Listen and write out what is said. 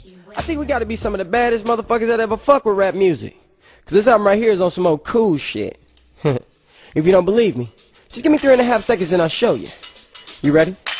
I think we gotta be some of the baddest motherfuckers that ever fuck with rap music. Cause this album right here is on some old cool shit. If you don't believe me, just give me 3.5 seconds and I'll show you. You ready?